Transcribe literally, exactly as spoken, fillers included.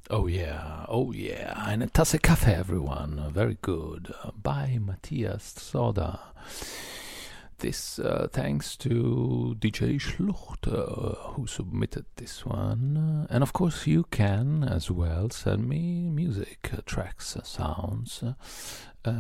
Oh yeah, oh yeah. Eine Tasse Kaffee, everyone. Very good. Uh, by Matthias Soda. This uh, thanks to D J Schlucht, uh, who submitted this one. And of course, you can as well send me music, uh, tracks, uh, sounds. Uh,